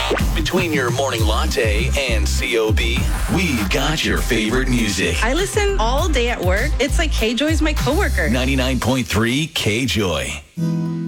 Between your morning latte and COB, we've got your favorite music. I listen all day at work. It's like K-Joy's my coworker. 99.3 K-Joy.